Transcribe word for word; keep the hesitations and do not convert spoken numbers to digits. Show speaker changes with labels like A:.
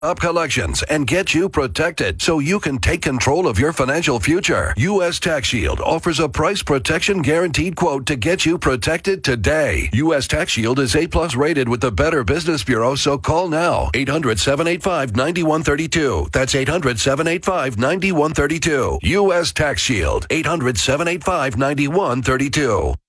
A: up collections and get you protected so you can take control of your financial future. U S Tax Shield offers a price protection guaranteed quote to get you protected today. U S Tax Shield is A plus rated with the Better Business Bureau, so call now. eight hundred, seven eight five, nine one three two. That's eight hundred, seven eight five, nine one three two. U S Tax Shield. eight hundred, seven eight five, nine one three two.